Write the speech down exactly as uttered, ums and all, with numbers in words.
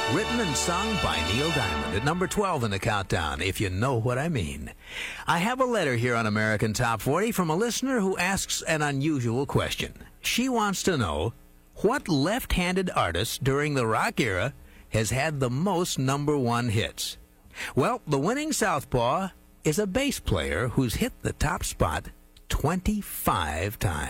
Written and sung by Neil Diamond at number twelve in the countdown, if you know what I mean. I have a letter here on American Top forty from a listener who asks an unusual question. She wants to know, what left-handed artist during the rock era has had the most number one hits? Well, the winning southpaw is a bass player who's hit the top spot twenty-five times.